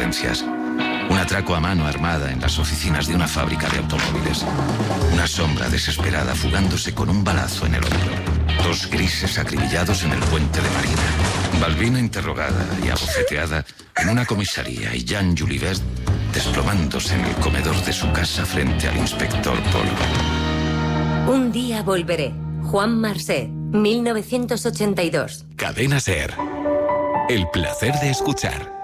violencias. Un atraco a mano armada en las oficinas de una fábrica de automóviles. Una sombra desesperada fugándose con un balazo en el hombro. 2 grises acribillados en el puente de Marina. Balbina interrogada y abofeteada en una comisaría y Jean Julibert desplomándose en el comedor de su casa frente al inspector Polo. Un día volveré. Juan Marcet, 1982. Cadena SER. El placer de escuchar.